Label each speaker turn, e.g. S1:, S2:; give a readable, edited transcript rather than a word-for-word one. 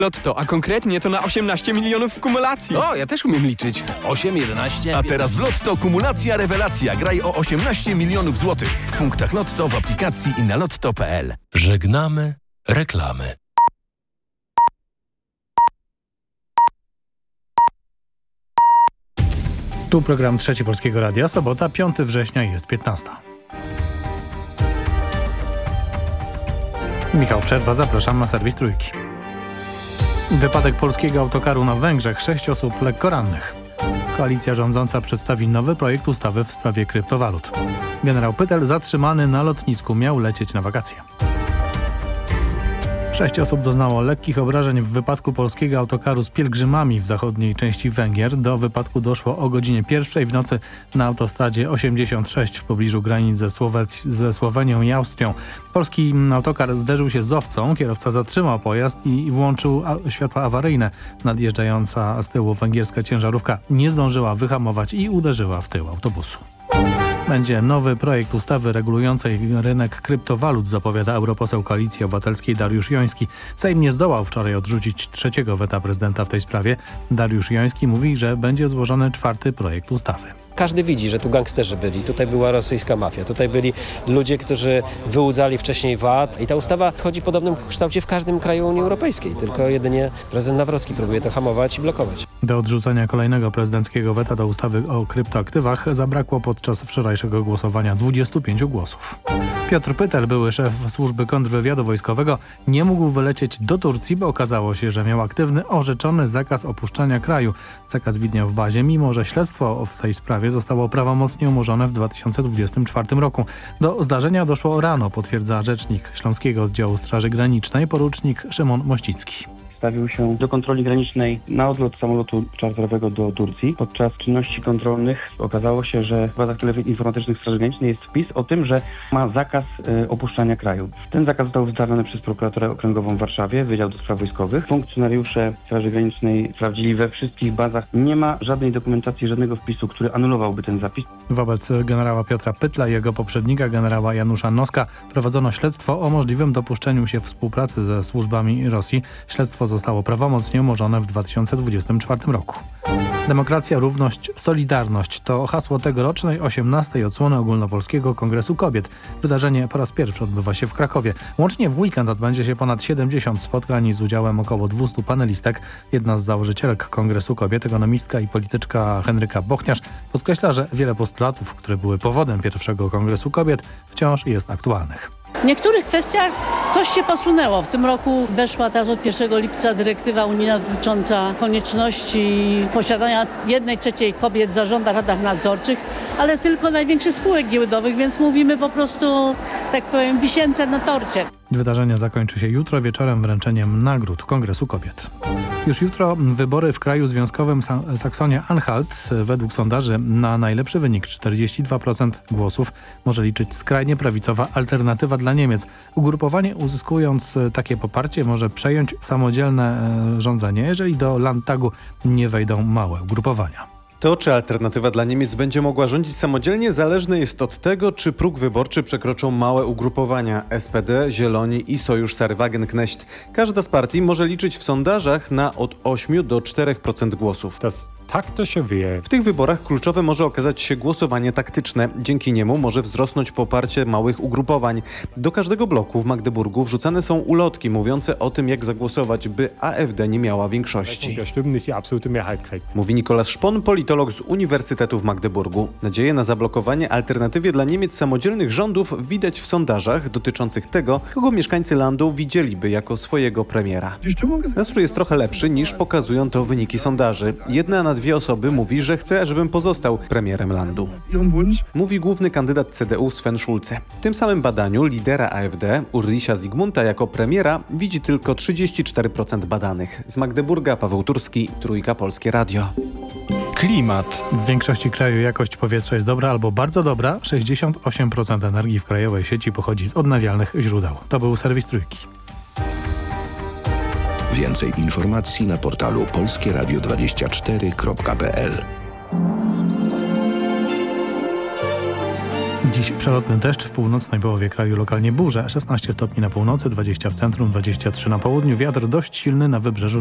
S1: Lotto, a konkretnie to na 18 milionów w kumulacji.
S2: O, ja też umiem liczyć. 8, 11...
S3: A teraz w Lotto kumulacja rewelacja. Graj o 18 milionów złotych. W punktach Lotto, w aplikacji i na lotto.pl.
S4: Żegnamy reklamy.
S5: Tu program Trzeci Polskiego Radia, sobota, 5 września, jest 15. Michał Przerwa, zapraszam na serwis Trójki. Wypadek polskiego autokaru na Węgrzech, 6 osób lekko rannych. Koalicja rządząca przedstawi nowy projekt ustawy w sprawie kryptowalut. Generał Pytel zatrzymany na lotnisku, miał lecieć na wakacje. 6 osób doznało lekkich obrażeń w wypadku polskiego autokaru z pielgrzymami w zachodniej części Węgier. Do wypadku doszło o godzinie 1 w nocy na autostradzie 86 w pobliżu granic ze Słowenią i Austrią. Polski autokar zderzył się z owcą, kierowca zatrzymał pojazd i włączył światła awaryjne. Nadjeżdżająca z tyłu węgierska ciężarówka nie zdążyła wyhamować i uderzyła w tył autobusu. Będzie nowy projekt ustawy regulującej rynek kryptowalut, zapowiada europoseł Koalicji Obywatelskiej Dariusz Joński. Sejm nie zdołał wczoraj odrzucić 3. weta prezydenta w tej sprawie. Dariusz Joński mówi, że będzie złożony 4. projekt ustawy.
S6: Każdy widzi, że tu gangsterzy byli, tutaj była rosyjska mafia, tutaj byli ludzie, którzy wyłudzali wcześniej VAT i ta ustawa wchodzi w podobnym kształcie w każdym kraju Unii Europejskiej, tylko jedynie prezydent Nawrocki próbuje to hamować i blokować. Do odrzucenia kolejnego prezydenckiego weta do ustawy o kryptoaktywach zabrakło podczas wczorajszego głosowania 25 głosów. Piotr Pytel, były szef służby kontrwywiadu wojskowego, nie mógł wylecieć do Turcji, bo okazało się, że miał aktywny, orzeczony zakaz opuszczania kraju. Zakaz widniał w bazie, mimo że śledztwo w tej sprawie zostało prawomocnie umorzone w 2024 roku. Do zdarzenia doszło rano, potwierdza rzecznik Śląskiego Oddziału Straży Granicznej, porucznik Szymon Mościcki.
S7: Stawił się do kontroli granicznej na odlot samolotu czarterowego do Turcji. Podczas czynności kontrolnych okazało się, że w bazach informatycznych Straży Granicznej jest wpis o tym, że ma zakaz opuszczania kraju. Ten zakaz został wystawiony przez prokuraturę okręgową w Warszawie, Wydział do Spraw Wojskowych. Funkcjonariusze Straży Granicznej sprawdzili we wszystkich bazach. Nie ma żadnej dokumentacji, żadnego wpisu, który anulowałby ten zapis.
S5: Wobec generała Piotra Pytla i jego poprzednika, generała Janusza Noska, prowadzono śledztwo o możliwym dopuszczeniu się współpracy ze służbami Rosji. Śledztwo zostało prawomocnie umorzone w 2024 roku. Demokracja, równość, solidarność to hasło tegorocznej 18. odsłony Ogólnopolskiego Kongresu Kobiet. Wydarzenie po raz pierwszy odbywa się w Krakowie. Łącznie w weekend odbędzie się ponad 70 spotkań z udziałem około 200 panelistek. Jedna z założycielek Kongresu Kobiet, ekonomistka i polityczka Henryka Bochniarz, podkreśla, że wiele postulatów, które były powodem pierwszego Kongresu Kobiet, wciąż jest aktualnych.
S8: W niektórych kwestiach coś się posunęło. W tym roku weszła też od 1 lipca dyrektywa unijna dotycząca konieczności posiadania 1/3 kobiet w zarządach, radach nadzorczych, ale tylko największych spółek giełdowych, więc mówimy po prostu, tak powiem, wisience na torcie.
S5: Wydarzenie zakończy się jutro wieczorem wręczeniem nagród Kongresu Kobiet. Już jutro wybory w kraju związkowym Saksonia-Anhalt. Według sondaży na najlepszy wynik 42% głosów może liczyć skrajnie prawicowa Alternatywa dla Niemiec. Ugrupowanie, uzyskując takie poparcie, może przejąć samodzielne rządzenie, jeżeli do Landtagu nie wejdą małe ugrupowania.
S9: To, czy Alternatywa dla Niemiec będzie mogła rządzić samodzielnie, zależne jest od tego, czy próg wyborczy przekroczą małe ugrupowania SPD, Zieloni i Sojusz Sarwagenknecht. Każda z partii może liczyć w sondażach na od 8 do 4% głosów. W tych wyborach kluczowe może okazać się głosowanie taktyczne. Dzięki niemu może wzrosnąć poparcie małych ugrupowań. Do każdego bloku w Magdeburgu wrzucane są ulotki mówiące o tym, jak zagłosować, by AfD nie miała większości. Mówi Nikolas Szpon, politolog z Uniwersytetu w Magdeburgu. Nadzieję na zablokowanie Alternatywie dla Niemiec samodzielnych rządów widać w sondażach dotyczących tego, kogo mieszkańcy landu widzieliby jako swojego premiera. Nastrój jest trochę lepszy niż pokazują to wyniki sondaży. 1 na 2 osoby mówi, że chce, żebym pozostał premierem landu. Mówi główny kandydat CDU Sven Schulze. W tym samym badaniu lidera AfD, Ulricha Zygmunta, jako premiera widzi tylko 34% badanych. Z Magdeburga Paweł Turski, Trójka Polskie Radio.
S5: Klimat. W większości kraju jakość powietrza jest dobra albo bardzo dobra. 68% energii w krajowej sieci pochodzi z odnawialnych źródeł. To był serwis Trójki.
S10: Więcej informacji na portalu polskieradio24.pl.
S5: Dziś przelotny deszcz w północnej połowie kraju, lokalnie burze. 16 stopni na północy, 20 w centrum, 23 na południu. Wiatr dość silny na wybrzeżu.